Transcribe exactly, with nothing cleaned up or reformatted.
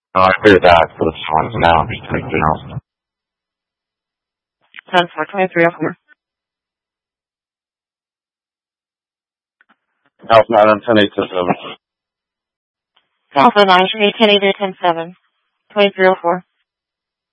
No, I agree with that. For the songs now, just anything else. ten four twenty-three oh four. Alpha nine on ten eight ten seven. Alpha nine eight ten eight ten seven. twenty-three oh four.